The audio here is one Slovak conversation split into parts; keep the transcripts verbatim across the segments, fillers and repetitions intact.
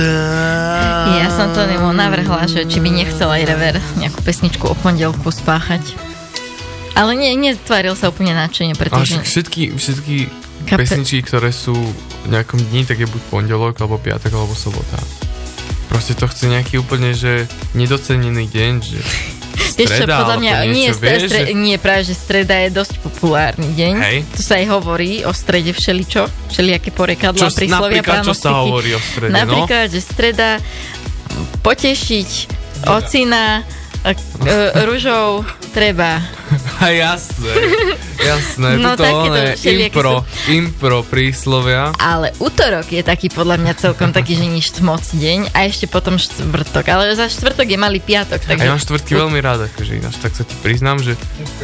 Ja som to nemu navrhla, že či by nechcel aj Rever nejakú pesničku o pondelku spáchať. Ale nie, netváril sa úplne nadšene, pretože... Ale všetky, všetky Kape... pesničky, ktoré sú v nejakom dni, tak je buď pondelok, alebo piatok, alebo sobota. Proste to chce nejaký úplne, že nedocenený deň, že streda, podľa mňa, alebo nie, niečo, vieš, stre, že... nie, práve, že streda je dosť populárny deň. Hej. To sa aj hovorí o strede všeličo, všelijaké porekadlá, čo, príslovia, napríklad, čo sa hovorí o strede, napríklad, no? že streda potešiť ocina ružou treba. A jasné, jasné, No, toto takéto oné impro, sú... impro príslovia. Ale útorok je taký podľa mňa celkom taký, že nič moc deň a ešte potom štvrtok, ale za štvrtok je malý piatok. Takže... A ja mám štvrtky veľmi rád, akože ináč, tak sa ti priznám, že...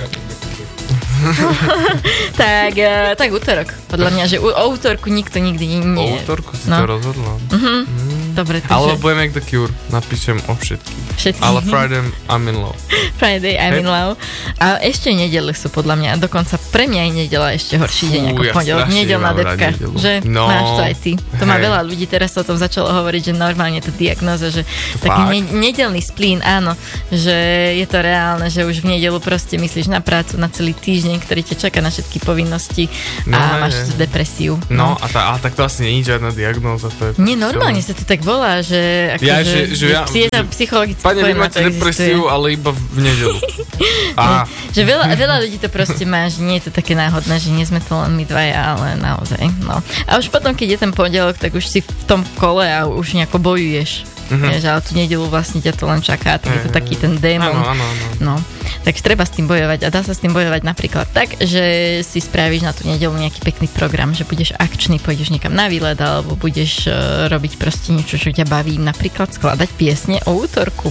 tak, uh, tak útorok, podľa mňa, že o útorku nikto nikdy nie... O útorku si no. to rozhodla. Uh-huh. Mm. Dobre, takže... Alebo budem jak The Cure, napíšem o všetkých. Všetky. Ale Friday I'm in love. Friday I'm in love. A ešte nedele sú podľa mňa, dokonca pre mňa je nedela ešte horší deň ako ja pondelok. Nedelná depka, že no, máš to aj ty. To má hej. veľa ľudí, teraz sa o tom začalo hovoriť, že normálne to diagnoza, že To taký fakt? ne- nedelný splín, áno, že je to reálne, že už v nedelu proste myslíš na prácu, na celý týždeň, ktorý ťa čaká na všetky povinnosti No, a hej, máš hej. depresiu. No, a, tá, a tak to asi nie je žiadna diagnóza. To je Nie, normálne sa to tak volá, že, ako Ja, že, že- že ja- je tam psychologický Pane, vy pojem, máte to existuje. depresiu, ale iba v nedelu. A, Že veľa, veľa ľudí to proste má, že nie je to také náhodné, že nie sme to len my dvaja, ale naozaj, no. A už potom, keď je ten pondelok, tak už si v tom kole a už nejako bojuješ. Mhm. Vieš, ale tú nedelu vlastne ťa to len čaká, tak je to taký ten démon. áno, áno, áno. No, tak treba s tým bojovať a dá sa s tým bojovať napríklad tak, že si spravíš na tú nedeľu nejaký pekný program, že budeš akčný, pôjdeš niekam na výlet alebo budeš uh, robiť proste niečo, čo ťa baví, napríklad skladať piesne o útorku.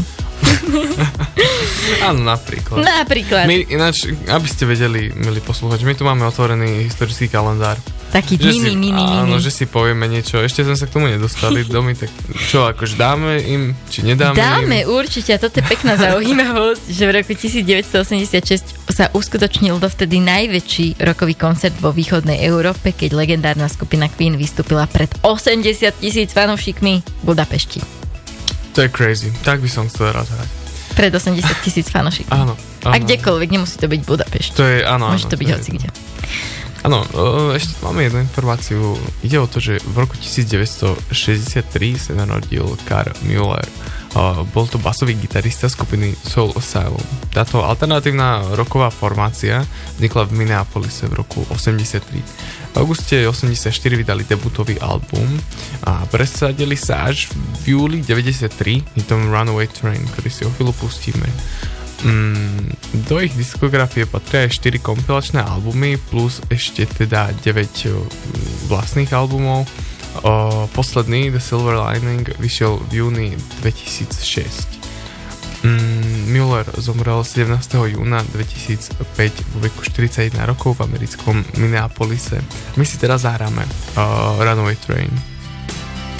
Áno, napríklad. Napríklad. My ináč, aby ste vedeli, milí posluchači, my tu máme otvorený historický kalendár. Taký Že mini, si, mini, mini. áno, že si povieme niečo. Ešte sme sa k tomu nedostali, domy, tak čo, akože dáme im, či nedáme Dáme im? určite, a toto je pekná zaujímavosť, že v roku devätnásťstoosemdesiatšesť sa uskutočnil dovtedy najväčší rokový koncert vo východnej Európe, keď legendárna skupina Queen vystúpila pred osemdesiat tisíc fanúšikmi v Budapešti. To je crazy, tak by som chcel rád hrať. Pred osemdesiat tisíc fanúšikmi. Áno, áno. A kdekoľvek, nemusí to byť Budapešť. To je, áno, Môže áno, to byť je- hoci kde. Áno, o, ešte máme jednu informáciu. Ide o to, že v roku devätnásťstošesťdesiattri sa narodil Karl Müller. O, bol to basový gitarista skupiny Soul Asylum. Táto alternatívna rocková formácia vznikla v Minneapolise v roku osemdesiattri. V auguste osemdesiatštyri vydali debutový album a presadili sa až v júli deväťdesiattri hitom Runaway Train, ktorý si o chvíľu pustíme. Mm, do ich diskografie patria aj štyri kompilačné albumy plus ešte teda deväť vlastných albumov. O, posledný The Silver Lining vyšiel v júni dvetisícšesť. Mm, Müller zomrel sedemnásteho júna dvetisícpäť vo veku štyridsaťjeden rokov v americkom Minneapolise. My si teraz zahráme uh, Runaway Train.